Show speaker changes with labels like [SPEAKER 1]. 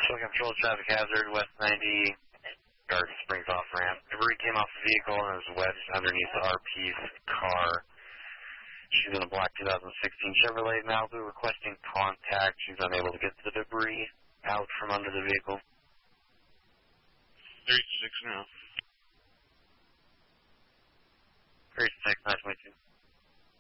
[SPEAKER 1] Shell control traffic hazard, West 90, Garden Springs off ramp. Debris came off the vehicle and is wedged underneath the RP's car. She's in a black 2016 Chevrolet Malibu requesting contact. She's unable to get the debris out from under the vehicle.
[SPEAKER 2] 36 now.
[SPEAKER 1] 36, nice to meet you.